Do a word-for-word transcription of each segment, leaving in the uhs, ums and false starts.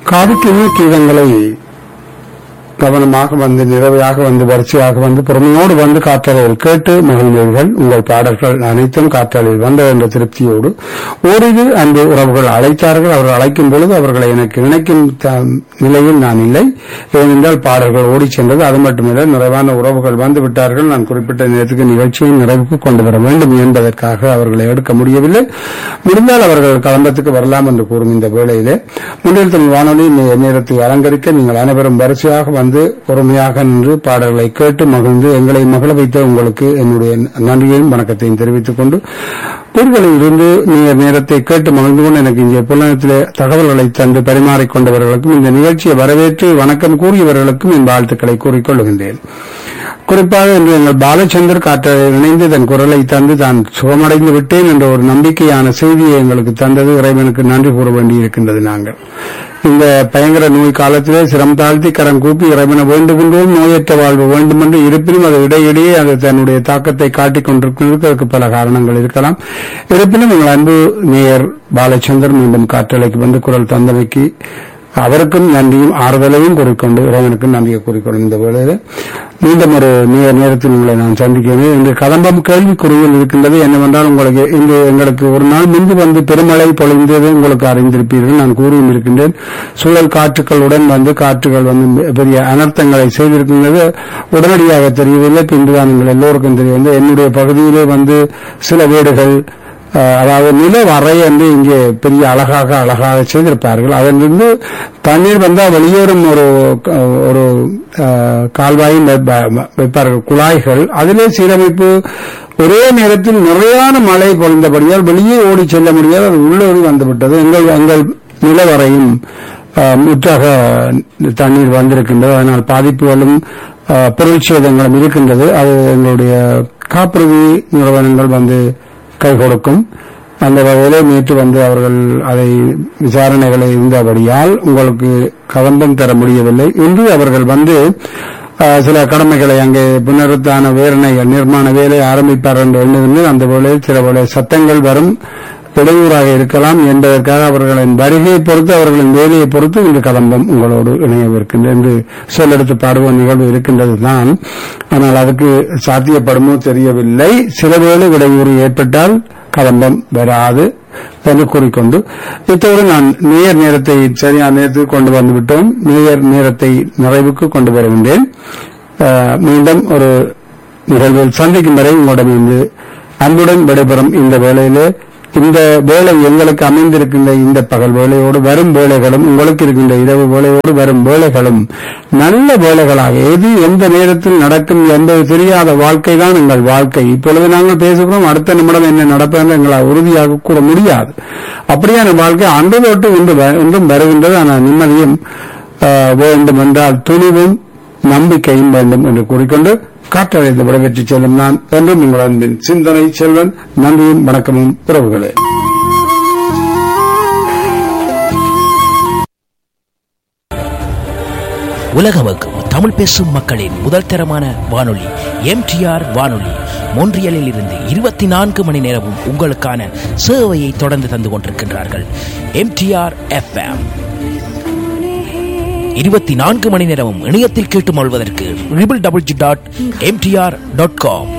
காவிக்கினி கீதங்களை கவனமாக வந்து நிறைவையாக வந்து வரிசையாக வந்து பொறுமையோடு வந்து காற்றலையில் கேட்டு மகிழ்ந்தீர்கள். உங்கள் பாடல்கள் அனைத்தும் காற்றலையில் வந்தது என்ற திருப்தியோடு ஓரிரு அன்பு உறவுகள் அழைத்தார்கள். அவர்கள் அழைக்கும் பொழுது அவர்களை எனக்கு இணைக்கும் நிலையில் நான் இல்லை. ஏனென்றால் பாடல்கள் ஓடிச் சென்றது. அது மட்டுமில்லை, நிறைவான உறவுகள் வந்து விட்டார்கள். நான் குறிப்பிட்ட நேரத்துக்கு நிகழ்ச்சியை நிறைவுக்கு கொண்டு வர வேண்டும் என்பதற்காக அவர்களை எடுக்க முடியவில்லை. முடிந்தால் அவர்கள் கலம்பத்துக்கு வரலாம் என்று கூறும் இந்த வேளையிலே முன்னில் தமிழ் வானொலி நேரத்தை அலங்கரிக்க நீங்கள் அனைவரும் வரிசையாக வந்து பொறுமையாக நின்று பாடல்களை கேட்டு மகிழ்ந்து எங்களை மகிழ வைத்த உங்களுக்கு என்னுடைய நன்றியையும் வணக்கத்தையும் தெரிவித்துக் கொண்டு ஊர்களில் இருந்து நீங்கள் நேரத்தை கேட்டு மகிழ்ந்து கொண்டு எனக்கு இங்கே புலனத்திலே தகவல்களை தந்து பரிமாறிக்கொண்டவர்களுக்கும் இந்த நிகழ்ச்சியை வரவேற்று வணக்கம் கூறியவர்களுக்கும் என் வாழ்த்துக்களை கூறிக்கொள்கின்றேன். குறிப்பாக இன்று எங்கள் பாலச்சந்தர் காற்றை இணைந்து தன் குரலை தந்து தான் சுகமடைந்து விட்டேன் என்ற ஒரு நம்பிக்கையான செய்தியை எங்களுக்கு தந்தது இறைவனுக்கு நன்றி கூற வேண்டியிருக்கின்றது. நாங்கள் இந்த பயங்கர நோய் காலத்திலே சிரம் தாழ்த்தி கரம் கூப்பி இறைவனை வேண்டுகின்றோம், நோயற்ற வாழ்வு வேண்டும் என்று. இருப்பினும் அது இடையிடையே அது தன்னுடைய தாக்கத்தை காட்டிக் கொண்டிருக்கிறதுக்கு பல காரணங்கள் இருக்கலாம். இருப்பினும் எங்கள் அன்பு நேயர் பாலச்சந்தர் மீண்டும் காற்றலைக்கு வந்து குரல் தந்தமைக்கு அவருக்கும் நன்றியும் ஆறுதலையும் கூறிக்கொண்டு இறைவனுக்கும் நன்றியை கூறிக்கொண்டு இந்த வேளையில் மீண்டும் ஒரு நேரத்தில் உங்களை நான் சந்திக்கிறேன். இன்று கதம்பம் கேள்விக்குறியில் இருக்கின்றது. என்னவென்றால், உங்களுக்கு இன்று எங்களுக்கு ஒரு நாள் முன்பு வந்து பெருமழை பொழிந்தது உங்களுக்கு அறிந்திருப்பீர்கள். நான் கூறியும் இருக்கின்றேன். சுழல் காற்றுகளுடன் வந்து காற்றுகள் வந்து பெரிய அனர்த்தங்களை செய்திருக்கின்றது. உடனடியாக தெரியவில்லை. பின்புதான் நீங்கள் எல்லோருக்கும் தெரியவில்லை. என்னுடைய பகுதியிலே வந்து சில வீடுகள், அதாவது நில வரை என்று இங்கே பெரிய அழகாக அழகாக செய்திருப்பார்கள். அதிலிருந்து தண்ணீர் வந்தால் வெளியேறும் ஒரு ஒரு கால்வாயும் வைப்பார்கள், குழாய்கள். அதிலே சீரமைப்பு ஒரே நேரத்தில் நிறையான மழை பொழிந்தபடியால் வெளியே ஓடி செல்ல முடியாது, அது உள்ளோடி வந்துவிட்டது. எங்கள் எங்கள் நிலவரையும் முற்றாக தண்ணீர் வந்திருக்கின்றது. அதனால் பாதிப்புகளும் பொருள் சேதங்களும் இருக்கின்றது. அது எங்களுடைய காப்புறுதி நிறுவனங்கள் வந்து கை கொடுக்கும். அந்த வகையிலே நேற்று வந்து அவர்கள் அதை விசாரணைகளை இருந்தபடியால் உங்களுக்கு கவனம் தர முடியவில்லை. இன்று அவர்கள் வந்து சில கடமைகளை அங்கே புனருத்தான வேரணைகள் நிர்மாண வேலை ஆரம்பிப்பார் என்று எண்ணுகின்ற அந்த வேளையில் சில வேலை சத்தங்கள் வரும், இடையூறாக இருக்கலாம் என்பதற்காக அவர்களின் வருகையை பொறுத்து அவர்களின் வேலையை பொறுத்து இந்த கதம்பம் உங்களோடு இணையவிருக்கின்றது என்று சொல்லெடுத்து பாடுவோம் நிகழ்வு இருக்கின்றது தான். ஆனால் அதுக்கு சாத்தியப்படுமோ தெரியவில்லை. சில வேளை இடையூறு ஏற்பட்டால் கதம்பம் வராது என்று கூறிக்கொண்டு இத்தோடு நான் நேயர் நேரத்தை சரியான நேரத்தில் கொண்டு வந்துவிட்டோம். நேயர் நேரத்தை நிறைவுக்கு கொண்டு வருகின்றேன். மீண்டும் ஒரு நிகழ்வில் சந்திக்கும் வரை உங்களிடமிருந்து அன்புடன் விடைபெறும் இந்த வேளையிலே இந்த வேலை எங்களுக்கு அமைந்திருக்கின்ற இந்த பகல் வேலையோடு வரும் வேலைகளும் உங்களுக்கு இருக்கின்ற இரவு வேலையோடு வரும் வேலைகளும் நல்ல வேலைகளாக எது எந்த நேரத்தில் நடக்கும் என்பது தெரியாத வாழ்க்கை தான் எங்கள் வாழ்க்கை. இப்பொழுது நாங்கள் பேசுகிறோம், அடுத்த நிமிடம் என்ன நடப்பது எங்களால் உறுதியாக கூற முடியாது. அப்படியான வாழ்க்கை அன்று தொட்டு இன்றும் வருகின்றது. ஆனால் நிம்மதியும் வேண்டும் என்றால் துணிவும் நம்பிக்கையும் வேண்டும் என்று கூறிக்கொண்டு காற்றடைந்து விடைபெற்று செல்லும் நான் என்றும் உங்கள் அன்பின் சிந்தனை செல்வன். நன்றியும் வணக்கமும் உறவுகளே. உலகமக்கும் தமிழ் பேசும் மக்களின் முதல் தரமான வானொலி எம்டிஆர் வானொலி மொன்றியலில் இருந்து இருபத்தி நான்கு மணி நேரமும் உங்களுக்கான சேவையை தொடர்ந்து தந்து கொண்டிருக்கின்றார்கள். எம்டிஆர் எஃப்எம் இருபத்தி நான்கு மணி நேரமும் இணையத்தில் கேட்டு மொழ்வதற்கு triple double G dot MTR dot com.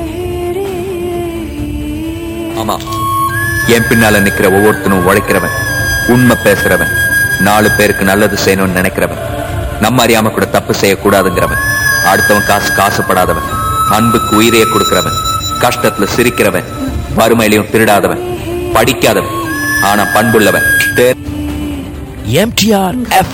ஆமா, என் பின்னால நிக்கிற ஒவ்வொருத்தனும் உழைக்கிறவன், உண்மை பேசுறவன், நாலு பேருக்கு நல்லது செய்யணும்னு நினைக்கிறவன், நம்ம அறியாம கூட தப்பு செய்யக்கூடாதுங்கிறவன், அடுத்தவன் காசு காசுப்படாதவன், அன்புக்கு உயிரையே கொடுக்கிறவன், கஷ்டத்துல சிரிக்கிறவன், வறுமையிலையும் திருடாதவன், படிக்காதவன் ஆனா பண்புள்ளவன். எம்டிஆர்